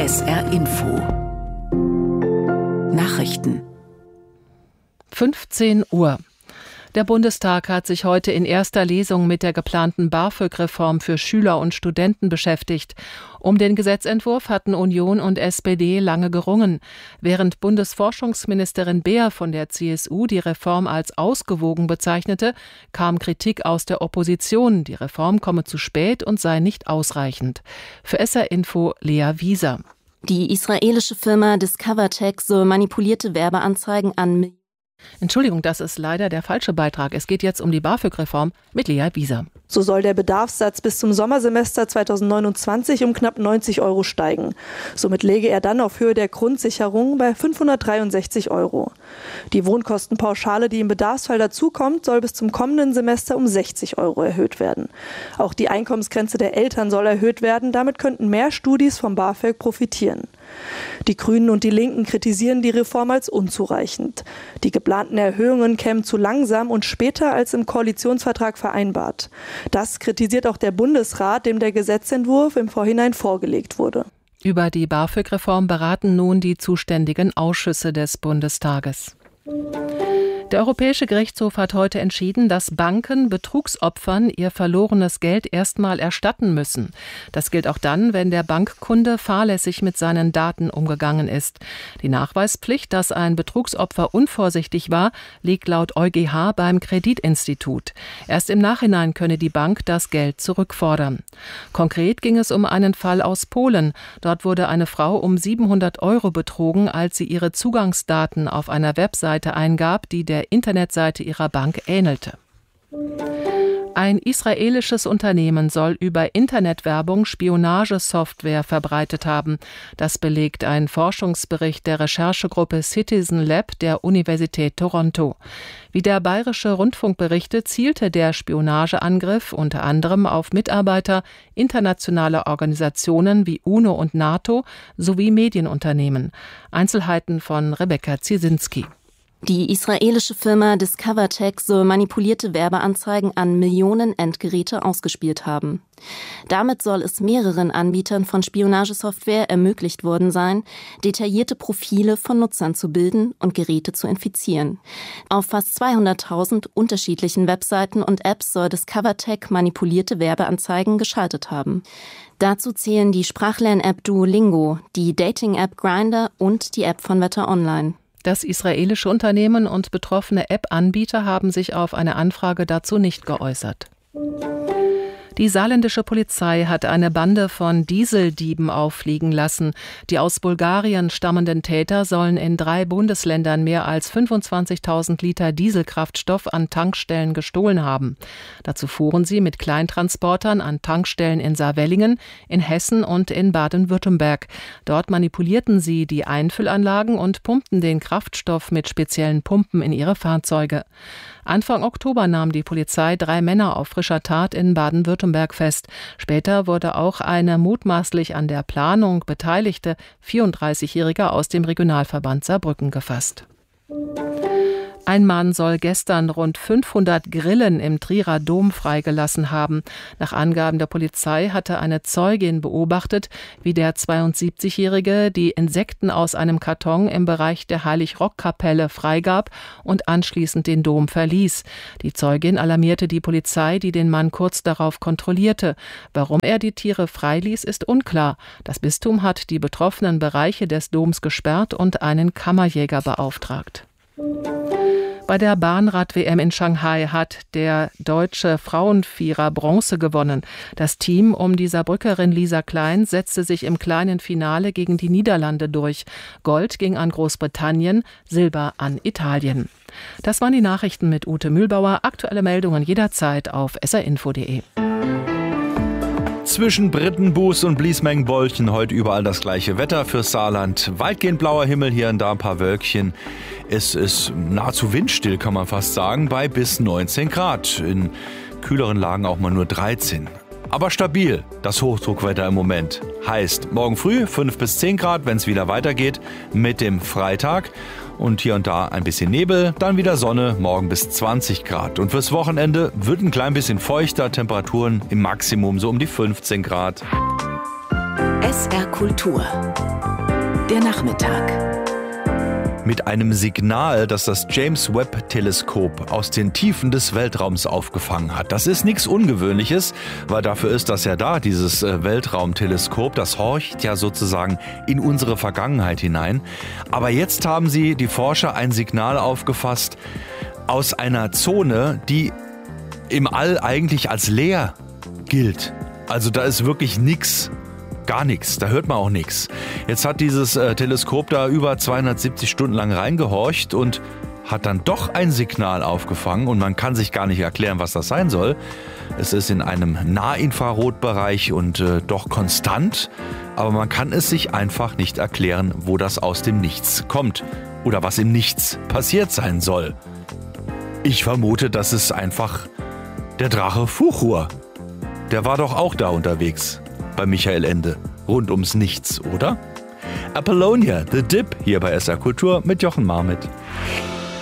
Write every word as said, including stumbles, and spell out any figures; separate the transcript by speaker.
Speaker 1: S R Info Nachrichten
Speaker 2: fünfzehn Uhr. Der Bundestag hat sich heute in erster Lesung mit der geplanten BAföG-Reform für Schüler und Studenten beschäftigt. Um den Gesetzentwurf hatten Union und S P D lange gerungen. Während Bundesforschungsministerin Beer von der C S U die Reform als ausgewogen bezeichnete, kam Kritik aus der Opposition, die Reform komme zu spät und sei nicht ausreichend. Für S R Info Lea Wieser.
Speaker 3: Die israelische Firma DiscoverTech soll manipulierte Werbeanzeigen an
Speaker 2: Entschuldigung, das ist leider der falsche Beitrag. Es geht jetzt um die BAföG-Reform mit Lea Wieser.
Speaker 4: So soll der Bedarfssatz bis zum Sommersemester zweitausendneunundzwanzig um knapp neunzig Euro steigen. Somit läge er dann auf Höhe der Grundsicherung bei fünfhundertdreiundsechzig Euro. Die Wohnkostenpauschale, die im Bedarfsfall dazukommt, soll bis zum kommenden Semester um sechzig Euro erhöht werden. Auch die Einkommensgrenze der Eltern soll erhöht werden. Damit könnten mehr Studis vom BAföG profitieren. Die Grünen und die Linken kritisieren die Reform als unzureichend. Die geplanten Erhöhungen kämen zu langsam und später als im Koalitionsvertrag vereinbart. Das kritisiert auch der Bundesrat, dem der Gesetzentwurf im Vorhinein vorgelegt wurde.
Speaker 2: Über die BAföG-Reform beraten nun die zuständigen Ausschüsse des Bundestages. Der Europäische Gerichtshof hat heute entschieden, dass Banken Betrugsopfern ihr verlorenes Geld erstmal erstatten müssen. Das gilt auch dann, wenn der Bankkunde fahrlässig mit seinen Daten umgegangen ist. Die Nachweispflicht, dass ein Betrugsopfer unvorsichtig war, liegt laut EuGH beim Kreditinstitut. Erst im Nachhinein könne die Bank das Geld zurückfordern. Konkret ging es um einen Fall aus Polen. Dort wurde eine Frau um siebenhundert Euro betrogen, als sie ihre Zugangsdaten auf einer Webseite eingab, die der der Internetseite ihrer Bank ähnelte. Ein israelisches Unternehmen soll über Internetwerbung Spionagesoftware verbreitet haben. Das belegt ein Forschungsbericht der Recherchegruppe Citizen Lab der Universität Toronto. Wie der Bayerische Rundfunk berichtet, zielte der Spionageangriff unter anderem auf Mitarbeiter internationaler Organisationen wie UNO und NATO sowie Medienunternehmen. Einzelheiten von Rebecca Ziesinski.
Speaker 3: Die israelische Firma DiscoverTech soll manipulierte Werbeanzeigen an Millionen Endgeräte ausgespielt haben. Damit soll es mehreren Anbietern von Spionagesoftware ermöglicht worden sein, detaillierte Profile von Nutzern zu bilden und Geräte zu infizieren. Auf fast zweihunderttausend unterschiedlichen Webseiten und Apps soll DiscoverTech manipulierte Werbeanzeigen geschaltet haben. Dazu zählen die Sprachlern-App Duolingo, die Dating-App Grindr und die App von Wetter Online.
Speaker 2: Das israelische Unternehmen und betroffene App-Anbieter haben sich auf eine Anfrage dazu nicht geäußert. Die saarländische Polizei hat eine Bande von Dieseldieben auffliegen lassen. Die aus Bulgarien stammenden Täter sollen in drei Bundesländern mehr als fünfundzwanzigtausend Liter Dieselkraftstoff an Tankstellen gestohlen haben. Dazu fuhren sie mit Kleintransportern an Tankstellen in Saarwellingen, in Hessen und in Baden-Württemberg. Dort manipulierten sie die Einfüllanlagen und pumpten den Kraftstoff mit speziellen Pumpen in ihre Fahrzeuge. Anfang Oktober nahm die Polizei drei Männer auf frischer Tat in Baden-Württemberg fest. Später wurde auch eine mutmaßlich an der Planung beteiligte vierunddreißigjährige aus dem Regionalverband Saarbrücken gefasst. Ein Mann soll gestern rund fünfhundert Grillen im Trierer Dom freigelassen haben. Nach Angaben der Polizei hatte eine Zeugin beobachtet, wie der zweiundsiebzigjährige die Insekten aus einem Karton im Bereich der Heilig-Rock-Kapelle freigab und anschließend den Dom verließ. Die Zeugin alarmierte die Polizei, die den Mann kurz darauf kontrollierte. Warum er die Tiere freiließ, ist unklar. Das Bistum hat die betroffenen Bereiche des Doms gesperrt und einen Kammerjäger beauftragt. Bei der Bahnrad-W M in Shanghai hat der deutsche Frauenvierer Bronze gewonnen. Das Team um die Saarbrückerin Lisa Klein setzte sich im kleinen Finale gegen die Niederlande durch. Gold ging an Großbritannien, Silber an Italien. Das waren die Nachrichten mit Ute Mühlbauer. Aktuelle Meldungen jederzeit auf s r info punkt d e.
Speaker 5: Zwischen Brittenbuß und Bliesmengenbolchen heute überall das gleiche Wetter fürs Saarland. Weitgehend blauer Himmel, hier und da ein paar Wölkchen. Es ist nahezu windstill, kann man fast sagen, bei bis neunzehn Grad. In kühleren Lagen auch mal nur dreizehn. Aber stabil, das Hochdruckwetter im Moment. Heißt, morgen früh fünf bis zehn Grad, wenn es wieder weitergeht mit dem Freitag. Und hier und da ein bisschen Nebel, dann wieder Sonne, morgen bis zwanzig Grad. Und fürs Wochenende wird ein klein bisschen feuchter, Temperaturen im Maximum so um die fünfzehn Grad.
Speaker 1: S R Kultur. Der Nachmittag.
Speaker 5: Mit einem Signal, das das James-Webb-Teleskop aus den Tiefen des Weltraums aufgefangen hat. Das ist nichts Ungewöhnliches, weil dafür ist das ja da, dieses Weltraumteleskop. Das horcht ja sozusagen in unsere Vergangenheit hinein. Aber jetzt haben sie, die Forscher, ein Signal aufgefasst aus einer Zone, die im All eigentlich als leer gilt. Also da ist wirklich nichts. Gar nichts, da hört man auch nichts. Jetzt hat dieses äh, Teleskop da über zweihundertsiebzig Stunden lang reingehorcht und hat dann doch ein Signal aufgefangen und man kann sich gar nicht erklären, was das sein soll. Es ist in einem Nahinfrarotbereich und äh, doch konstant, aber man kann es sich einfach nicht erklären, wo das aus dem Nichts kommt oder was im Nichts passiert sein soll. Ich vermute, das ist einfach der Drache Fuchur. Der war doch auch da unterwegs. Bei Michael Ende. Rund ums Nichts, oder? Apollonia, The Dip, hier bei S R Kultur mit Jochen Marmit.